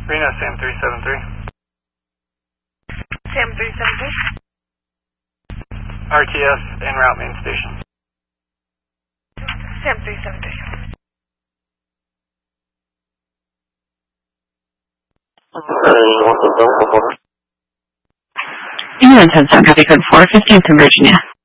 Reno, Sam 373. Sam 373. RTS en route main station. Sam 373. England 10 copy code 4, 15th in Virginia.